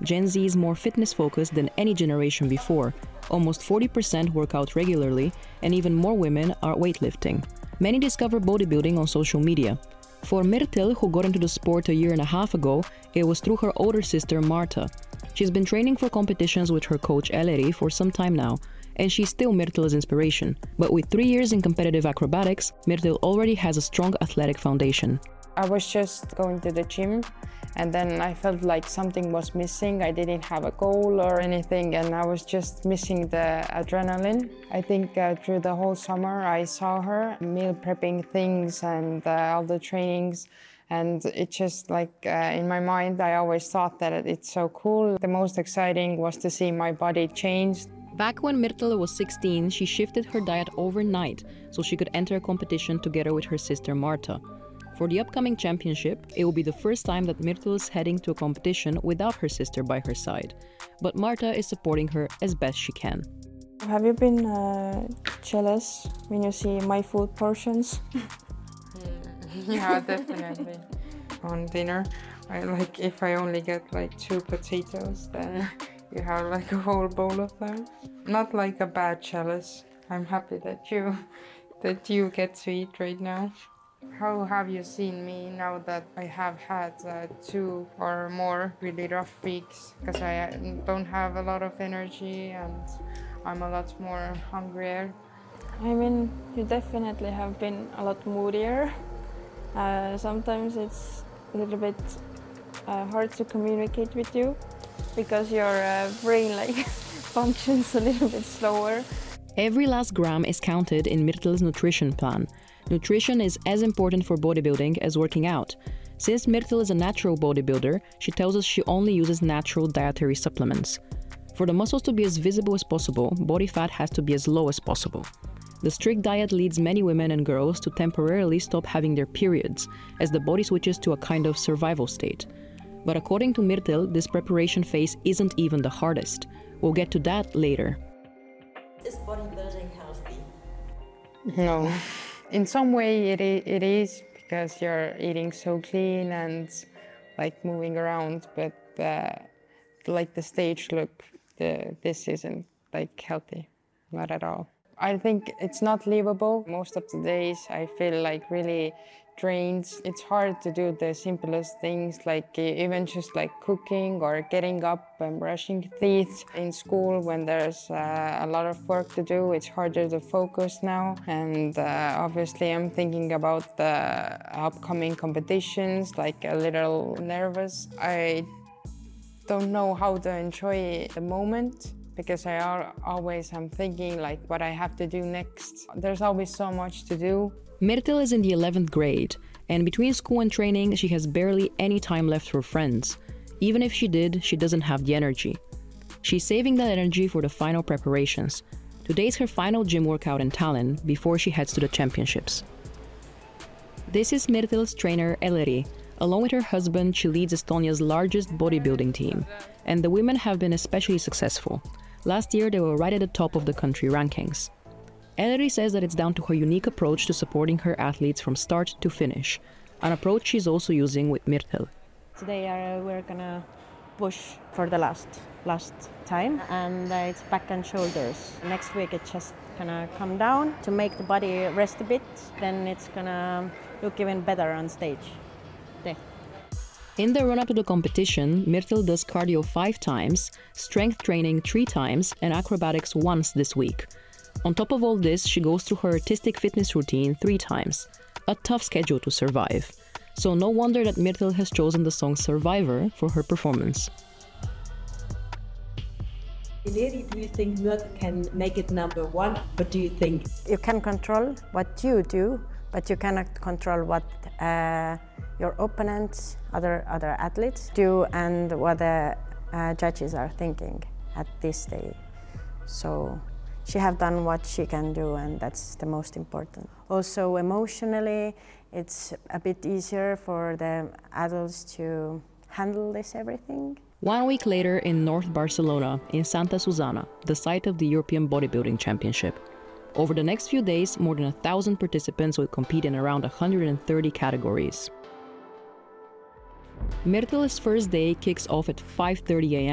Gen Z is more fitness-focused than any generation before. Almost 40% work out regularly, and even more women are weightlifting. Many discover bodybuilding on social media. For Myrtle, who got into the sport a year and a half ago, it was through her older sister Marta. She's been training for competitions with her coach Ellery for some time now, and she's still Myrtle's inspiration. But with 3 years in competitive acrobatics, Myrtle already has a strong athletic foundation. I was just going to the gym, and then I felt like something was missing. I didn't have a goal or anything, and I was just missing the adrenaline. I think through the whole summer I saw her meal prepping things and all the trainings, and it just like in my mind I always thought that it's so cool. The most exciting was to see my body change. Back when Myrtle was 16, she shifted her diet overnight so she could enter a competition together with her sister Marta. For the upcoming championship, it will be the first time that Myrtle is heading to a competition without her sister by her side. But Marta is supporting her as best she can. Have you been jealous when you see my food portions? Yeah, definitely. On dinner, if I only get like 2 potatoes, then you have like a whole bowl of them. Not like a bad jealous. I'm happy that you get to eat right now. How have you seen me now that I have had 2 or more really rough weeks? Because I don't have a lot of energy and I'm a lot more hungrier. I mean, you definitely have been a lot moodier. Sometimes it's a little bit hard to communicate with you because your brain functions a little bit slower. Every last gram is counted in Myrtle's nutrition plan. Nutrition is as important for bodybuilding as working out. Since Myrtle is a natural bodybuilder, she tells us she only uses natural dietary supplements. For the muscles to be as visible as possible, body fat has to be as low as possible. The strict diet leads many women and girls to temporarily stop having their periods, as the body switches to a kind of survival state. But according to Myrtle, this preparation phase isn't even the hardest. We'll get to that later. Is bodybuilding healthy? No. In some way it is, because you're eating so clean and moving around, but the stage look, this isn't healthy, not at all. I think it's not livable. Most of the days I feel really drained. It's hard to do the simplest things, even just cooking or getting up and brushing teeth. In school, when there's a lot of work to do, it's harder to focus now. And obviously I'm thinking about the upcoming competitions, a little nervous. I don't know how to enjoy the moment, because I always am thinking what I have to do next. There's always so much to do. Myrtle is in the 11th grade, and between school and training, she has barely any time left for friends. Even if she did, she doesn't have the energy. She's saving that energy for the final preparations. Today's her final gym workout in Tallinn before she heads to the championships. This is Myrtle's trainer Ellery. Along with her husband, she leads Estonia's largest bodybuilding team, and the women have been especially successful. Last year, they were right at the top of the country rankings. Ellery says that it's down to her unique approach to supporting her athletes from start to finish, an approach she's also using with Myrtle. Today we're gonna push for the last time, and it's back and shoulders. Next week it's just gonna come down to make the body rest a bit, then it's gonna look even better on stage. There. In the run-up to the competition, Myrtle does cardio 5 times, strength training 3 times, and acrobatics once this week. On top of all this, she goes through her artistic fitness routine 3 times. A tough schedule to survive. So no wonder that Myrtle has chosen the song Survivor for her performance. Ellery, do you think Myrtle can make it #1? What do you think? You can control what you do, but you cannot control what your opponents, other athletes do, and what the judges are thinking at this day. So she have done what she can do, and that's the most important. Also emotionally, it's a bit easier for the adults to handle this everything. 1 week later in North Barcelona, in Santa Susana, the site of the European Bodybuilding Championship. Over the next few days, more than 1,000 participants will compete in around 130 categories. Myrtle's first day kicks off at 5:30 a.m.